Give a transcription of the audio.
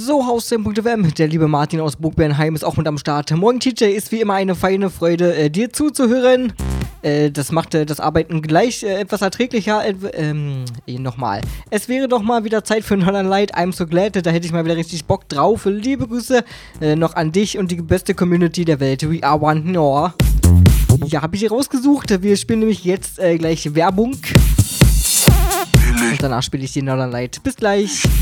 So, Haustime.fm, der liebe Martin aus Burgbernheim ist auch mit am Start. Morgen TJ, ist wie immer eine feine Freude, dir zuzuhören. Das macht das Arbeiten gleich etwas erträglicher. Nochmal. Es wäre doch mal wieder Zeit für Northern Light. I'm so glad, da hätte ich mal wieder richtig Bock drauf. Liebe Grüße noch an dich und die beste Community der Welt. We are one Nor. Ja, habe ich hier rausgesucht. Wir spielen nämlich jetzt gleich Werbung. Und danach spiele ich die Northern Light. Bis gleich.